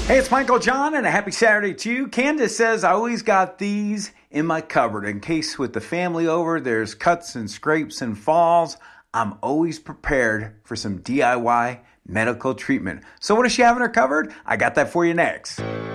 Hey, it's Michael John, and a happy Saturday to you. Candace says, I always got these in my cupboard in case with the family over, there's cuts and scrapes and falls. I'm always prepared for some DIY medical treatment. So what does she have in her cupboard? I got that for you next.